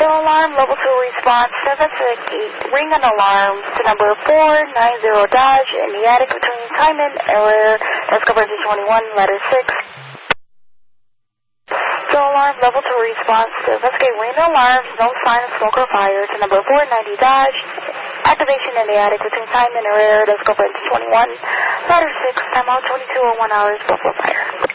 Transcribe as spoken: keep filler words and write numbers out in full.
Still alarm, level two response, investigate ring and alarms to number four nine zero Dodge in the attic between Timon and Rear. That's covered to twenty-one, letter six. Still alarm, level two response to investigate ring and alarms, no sign of smoke or fire to number four ninety Dodge. Activation in the attic between Timon and Rear. That's covered to twenty-one, letter six. Time out twenty-two oh one hours before fire.